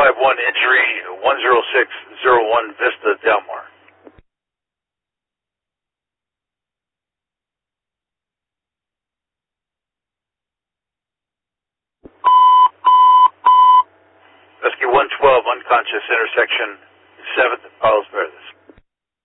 251 injury, 10601 Vista Del Mar. Rescue 112, unconscious, intersection 7th and Palos Verdes.